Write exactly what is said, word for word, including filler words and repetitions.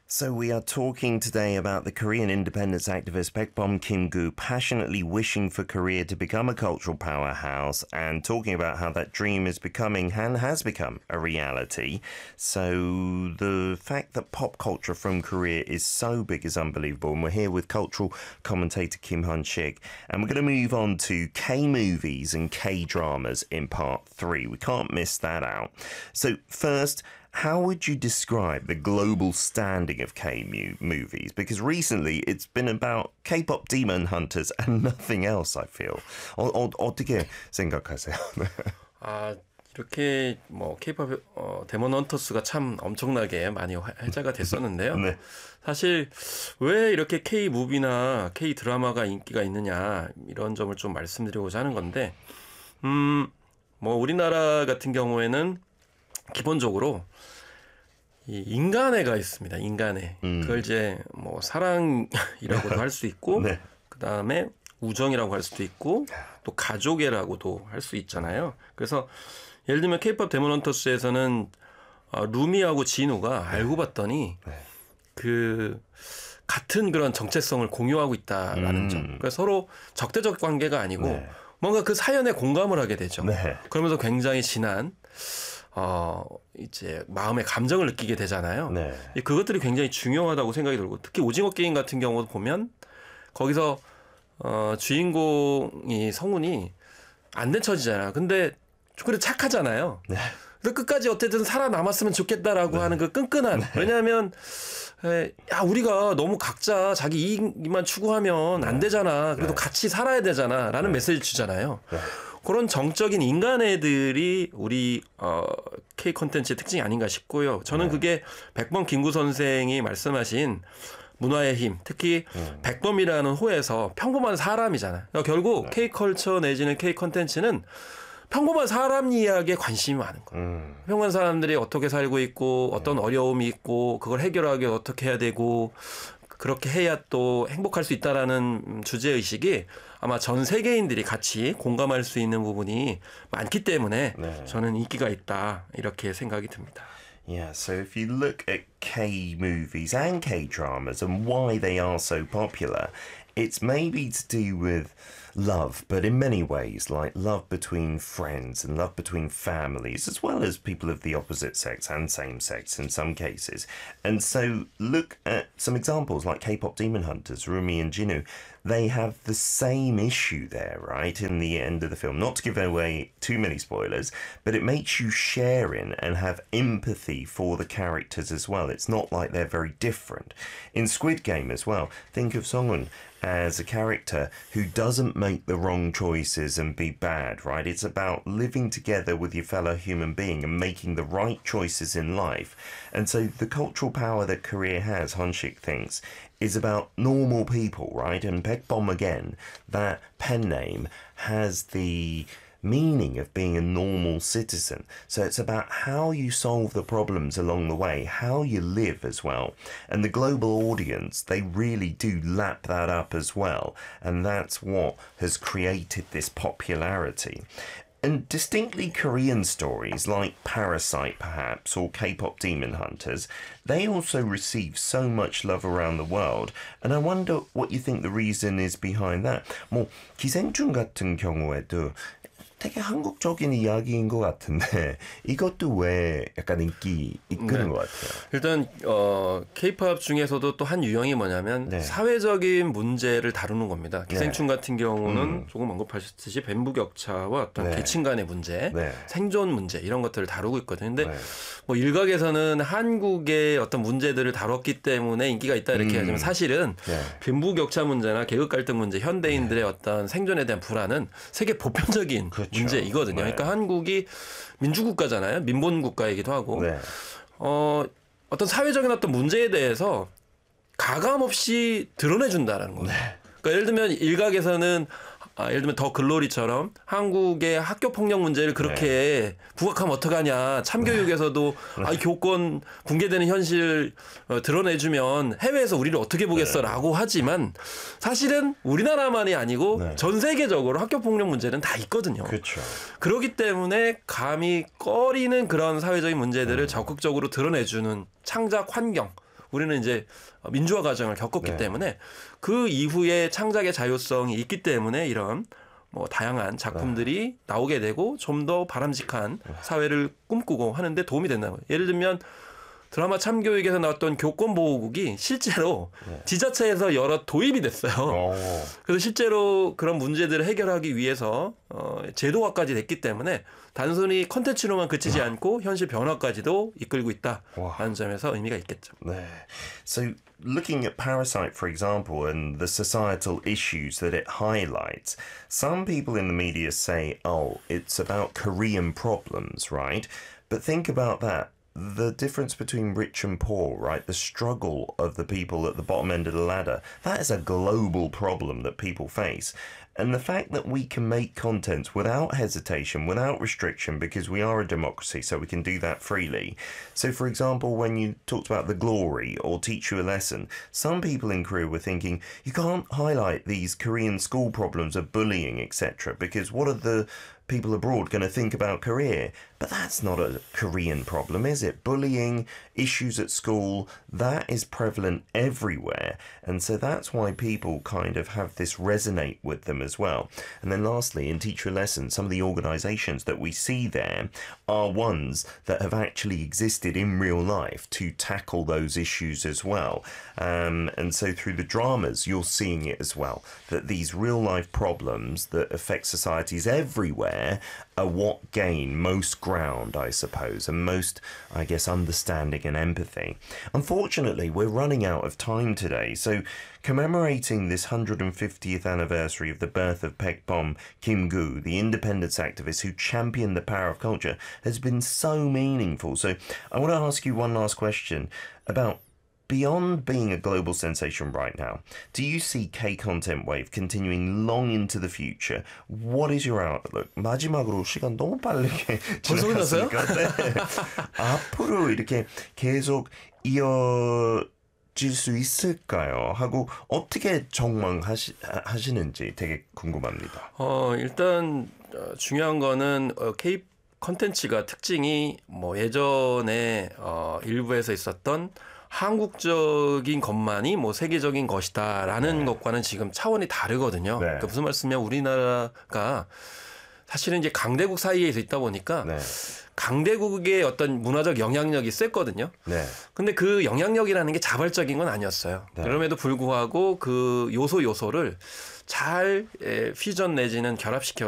So we are talking today about the Korean independence activist Baekbom Kim-gu passionately wishing for Korea to become a cultural powerhouse and talking about how that dream is becoming and has become a reality. So the fact that pop culture from Korea is so big is unbelievable. And we're here with cultural commentator Kim Hyun-sik. And we're going to move on to K-movies and K-dramas in part three. We can't miss that out. So first, how would you describe the global standing of K-movies? Because recently it's been about K-pop demon hunters and nothing else, I feel. 어, 어, 어떻게 생각하세요? 아, 이렇게 뭐 K-pop 어, 데몬 헌터스가 참 엄청나게 많이 활자가 됐었는데요. 네. 사실 왜 이렇게 K-무비나 K-드라마가 인기가 있느냐 이런 점을 좀 말씀드리고자 하는 건데 음, 뭐 우리나라 같은 경우에는 기본적으로 이 인간애가 있습니다. 인간애. 음. 그걸 이제 뭐 사랑이라고도 할 수 있고 네. 그다음에 우정이라고 할 수도 있고 또 가족애라고도 할 수 있잖아요. 그래서 예를 들면 K-팝 데몬 헌터스에서는 어, 루미하고 진우가 네. 알고 봤더니 네. 그 같은 그런 정체성을 공유하고 있다라는 음. 점. 그러니까 서로 적대적 관계가 아니고 네. 뭔가 그 사연에 공감을 하게 되죠. 네. 그러면서 굉장히 진한 어, 이제 마음의 감정을 느끼게 되잖아요. 네. 그것들이 굉장히 중요하다고 생각이 들고 특히 오징어 게임 같은 경우도 보면 거기서 어, 주인공이 성훈이 안 된 처지잖아요. 근데 그래 착하잖아요. 네. 그래서 끝까지 어쨌든 살아남았으면 좋겠다라고 네. 하는 그 끈끈한 네. 왜냐하면 에, 야 우리가 너무 각자 자기 이익만 추구하면 네. 안 되잖아. 그래도 네. 같이 살아야 되잖아 라는 네. 메시지를 주잖아요. 네. 그런 정적인 인간애들이 우리 어, K 콘텐츠의 특징이 아닌가 싶고요. 저는 네. 그게 백범 김구 선생이 말씀하신 문화의 힘, 특히 음. 백범이라는 호에서 평범한 사람이잖아요. 그러니까 결국 네. K 컬처 내지는 K 콘텐츠는 평범한 사람 이야기에 관심이 많은 거예요. 음. 평범한 사람들이 어떻게 살고 있고 어떤 음. 어려움이 있고 그걸 해결하기 어떻게 해야 되고 그렇게 해야 또 행복할 수 있다라는 주제의식이 아마 전 세계인들이 같이 공감할 수 있는 부분이 많기 때문에 네. 저는 인기가 있다 이렇게 생각이 듭니다. Yeah, so if you look at K-movies and K-dramas and why they are so popular, it's maybe to do with love, but in many ways, like love between friends and love between families, as well as people of the opposite sex and same sex in some cases. And so look at some examples like K-pop Demon Hunters, Rumi and Jinu. They have the same issue there, right, in the end of the film. Not to give away too many spoilers, but it makes you share in and have empathy for the characters as well. It's not like they're very different. In Squid Game as well, think of Songun as a character who doesn't make the wrong choices and be bad, right? It's about living together with your fellow human being and making the right choices in life. And so the cultural power that Korea has, Hyun-sik thinks, is about normal people, right? And Baekbom, again, that pen name has the meaning of being a normal citizen. So it's about how you solve the problems along the way, how you live as well. And the global audience, they really do lap that up as well. And that's what has created this popularity. And distinctly Korean stories like Parasite, perhaps, or K-pop Demon Hunters, they also receive so much love around the world. And I wonder what you think the reason is behind that. 뭐 기생충 같은 경우에도 되게 한국적인 이야기인 것 같은데 이것도 왜 약간 인기 이끄는 네. 것 같아요. 일단 어, K-팝 중에서도 또 한 유형이 뭐냐면 네. 사회적인 문제를 다루는 겁니다. 기생충 네. 같은 경우는 음. 조금 언급하셨듯이 빈부격차와 어떤 네. 계층 간의 문제, 네. 생존 문제 이런 것들을 다루고 있거든요. 근데 네. 뭐 일각에서는 한국의 어떤 문제들을 다뤘기 때문에 인기가 있다 이렇게 음. 하지만 사실은 네. 빈부격차 문제나 계급 갈등 문제, 현대인들의 네. 어떤 생존에 대한 불안은 세계 보편적인 그렇죠. 문제이거든요. 네. 그러니까 한국이 민주국가잖아요. 민본국가이기도 하고 네. 어, 어떤 사회적인 어떤 문제에 대해서 가감 없이 드러내준다라는 거예요. 네. 그러니까 예를 들면 일각에서는 아, 예를 들면 더 글로리처럼 한국의 학교 폭력 문제를 그렇게 네. 부각하면 어떡하냐. 참교육에서도 네. 아, 교권 붕괴되는 현실 어, 드러내주면 해외에서 우리를 어떻게 보겠어라고 네. 하지만 사실은 우리나라만이 아니고 네. 전 세계적으로 학교 폭력 문제는 다 있거든요. 그렇죠. 그렇기 때문에 감히 꺼리는 그런 사회적인 문제들을 음. 적극적으로 드러내주는 창작 환경. 우리는 이제 민주화 과정을 겪었기 네. 때문에 그 이후에 창작의 자유성이 있기 때문에 이런 뭐 다양한 작품들이 네. 나오게 되고 좀 더 바람직한 사회를 꿈꾸고 하는데 도움이 된다고요. 예를 들면 드라마 참교육에서 나왔던 교권보호국이 실제로 네. 지자체에서 여러 도입이 됐어요. 오. 그래서 실제로 그런 문제들을 해결하기 위해서 어, 제도화까지 됐기 때문에 단순히 컨텐츠로만 그치지 와. 않고 현실 변화까지도 이끌고 있다라는 점에서 의미가 있겠죠. 네. So looking at Parasite, for example, and the societal issues that it highlights, some people in the media say, oh, it's about Korean problems, right? But think about that. The difference between rich and poor, right? The struggle of the people at the bottom end of the ladder, that is a global problem that people face. And the fact that we can make content without hesitation, without restriction, because we are a democracy, so we can do that freely. So, for example, when you talked about The Glory or Teach You a Lesson, some people in Korea were thinking, you can't highlight these Korean school problems of bullying, et cetera, because what are the people abroad going to think about Korea? But that's not a Korean problem, is it? Bullying, issues at school, that is prevalent everywhere. And so that's why people kind of have this resonate with them as well. And then lastly, in Teach You a Lesson, some of the organisations that we see there are ones that have actually existed in real life to tackle those issues as well. Um, and so through the dramas, you're seeing it as well, that these real life problems that affect societies everywhere are what gain most ground, I suppose, and most, I guess, understanding and empathy. Unfortunately, we're running out of time today, so commemorating this one hundred fiftieth anniversary of the birth of Baekbom Kim-gu, the independence activist who championed the power of culture, has been so meaningful. So I want to ask you one last question about, beyond being a global sensation right now, do you see K-content wave continuing long into the future? What is your outlook? 마지막으로 시간 너무 빠르게 지나갔으니까 네. 앞으로 이렇게 계속 이어질 수 있을까요? 하고 어떻게 전망하시는지 되게 궁금합니다. 어, 일단 중요한 거는 K 컨텐츠가 특징이 뭐 예전에 어, 일부에서 있었던 한국적인 것만이 뭐 세계적인 것이다라는 네. 것과는 지금 차원이 다르거든요. 네. 그러니까 무슨 말씀이냐, 우리나라가 사실은 이제 강대국 사이에 있다 보니까 네. 강대국의 어떤 문화적 영향력이 셌거든요. 네. 근데 그 영향력이라는 게 자발적인 건 아니었어요. 네. 그럼에도 불구하고 그 요소 요소를 잘 퓨전 내지는 결합시켜